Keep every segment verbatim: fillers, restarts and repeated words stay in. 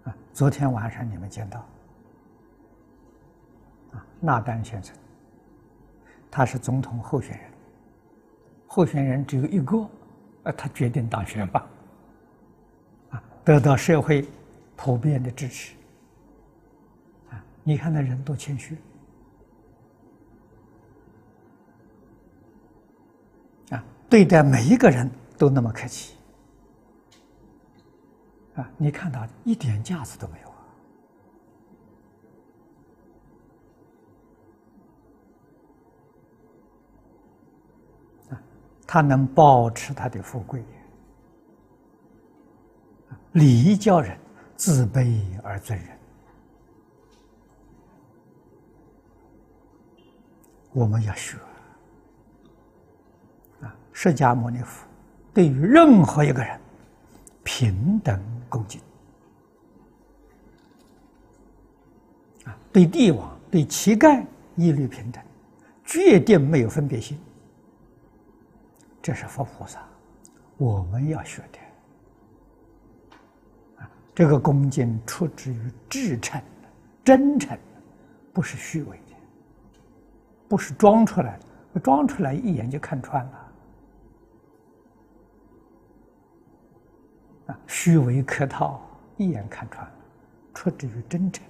啊，昨天晚上你们见到啊，纳丹先生，他是总统候选人，候选人只有一个，啊，他决定当选吧，啊，得到社会普遍的支持，啊，你看那人多谦虚，啊，对待每一个人都那么客气，啊，你看他一点架子都没有啊，啊，他能保持他的富贵，礼仪教人，自卑而尊人。我们要学啊，释迦牟尼佛对于任何一个人平等恭敬啊，对帝王、对乞丐一律平等，决定没有分别心。这是佛菩萨我们要学的啊，这个恭敬出自于至诚的、真诚的，不是虚伪的，不是装出来的，装出来一眼就看穿了啊，虚伪客套一眼看穿了，出自于真诚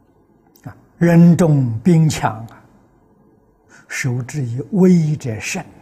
啊，人重兵强啊，守之以威者胜